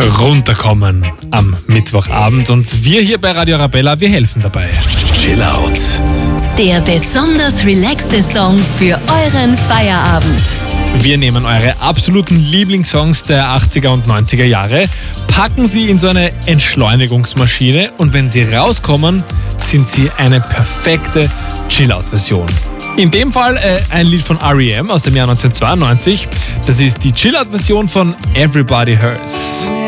runterkommen am Mittwochabend. Und wir hier bei Radio Arabella, wir helfen dabei. Chill Out. Der besonders relaxte Song für euren Feierabend. Wir nehmen eure absoluten Lieblingssongs der 80er und 90er Jahre, packen sie in so eine Entschleunigungsmaschine und wenn sie rauskommen, sind sie eine perfekte Chill-Out-Version. In dem Fall ein Lied von R.E.M. aus dem Jahr 1992. Das ist die Chill-Out-Version von Everybody Hurts.